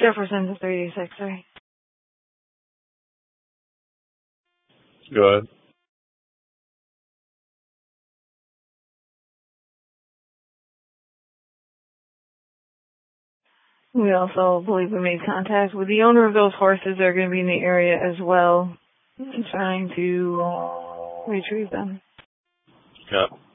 Jefferson to 386, sorry. Go ahead. We also believe we made contact with the owner of those horses. They're going to be in the area as well, trying to retrieve them. Yep.